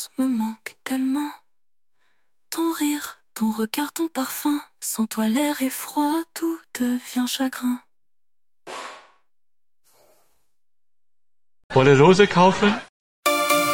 me manque tellement. Ton rire, ton regard, ton parfum. Sans toi l'air est froid, tout devient chagrin. Wolle Rose kaufen?